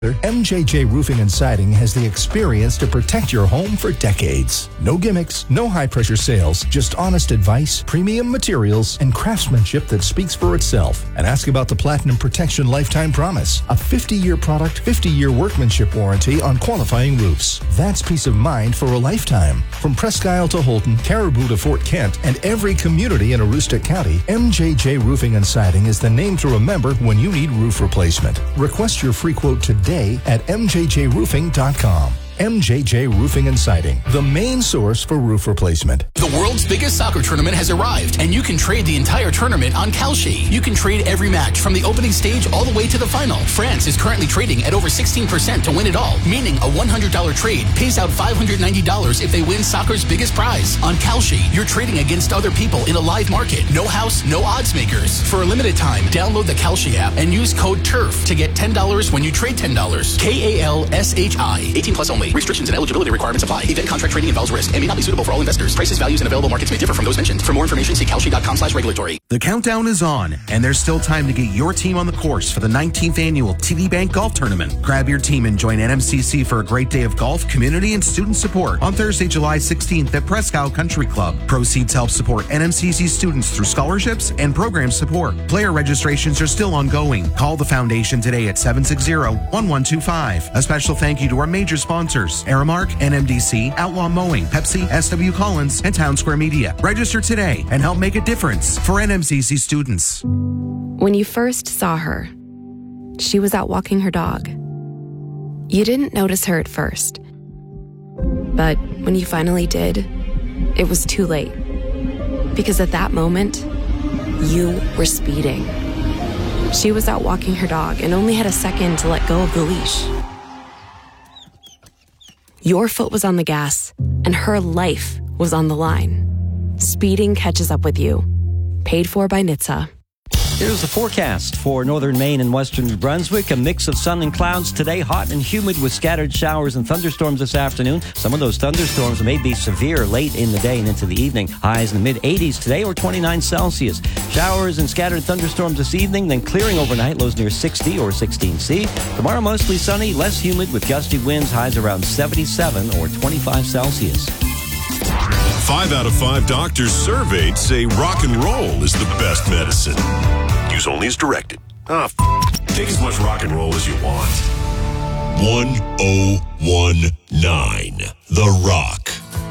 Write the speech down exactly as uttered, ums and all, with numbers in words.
M J J Roofing and Siding has the experience to protect your home for decades. No gimmicks, no high-pressure sales, just honest advice, premium materials, and craftsmanship that speaks for itself. And ask about the Platinum Protection Lifetime Promise, a fifty-year product, fifty-year workmanship warranty on qualifying roofs. That's peace of mind for a lifetime. From Presque Isle to Holton, Caribou to Fort Kent, and every community in Aroostook County, M J J Roofing and Siding is the name to remember when you need roof replacement. Request your free quote today at m j j roofing dot com. M J J Roofing and Siding, the main source for roof replacement. The world's biggest soccer tournament has arrived, and you can trade the entire tournament on Kalshi. You can trade every match from the opening stage all the way to the final. France is currently trading at over sixteen percent to win it all, meaning a one hundred dollars trade pays out five hundred ninety dollars if they win soccer's biggest prize. On Kalshi, you're trading against other people in a live market. No house, no odds makers. For a limited time, download the Kalshi app and use code TURF to get ten dollars when you trade ten dollars. K A L S H I. eighteen plus only. Restrictions and eligibility requirements apply. Event contract trading involves risk and may not be suitable for all investors. Prices, values, and available markets may differ from those mentioned. For more information, see kalshi dot com slash regulatory. The countdown is on, and there's still time to get your team on the course for the nineteenth annual T D Bank Golf Tournament. Grab your team and join N M C C for a great day of golf, community, and student support on Thursday, July sixteenth at Presque Isle Country Club. Proceeds help support N M C C students through scholarships and program support. Player registrations are still ongoing. Call the foundation today at seven six zero, one one two five. A special thank you to our major sponsors, Aramark, N M D C, Outlaw Mowing, Pepsi, S W Collins, and Town Square Media. Register today and help make a difference for N M C C students. When you first saw her, she was out walking her dog. You didn't notice her at first. But when you finally did, it was too late. Because at that moment, you were speeding. She was out walking her dog and only had a second to let go of the leash. Your foot was on the gas, and her life was on the line. Speeding catches up with you. Paid for by N H T S A. Here's the forecast for northern Maine and western New Brunswick. A mix of sun and clouds today, hot and humid with scattered showers and thunderstorms this afternoon. Some of those thunderstorms may be severe late in the day and into the evening. Highs in the mid eighties today or twenty-nine Celsius. Showers and scattered thunderstorms this evening, then clearing overnight, lows near sixty or sixteen C. Tomorrow mostly sunny, less humid with gusty winds, highs around seventy-seven or twenty-five Celsius. Five out of five doctors surveyed say rock and roll is the best medicine. Use only as directed. Ah, f- take as much rock and roll as you want. one oh one nine The Rock.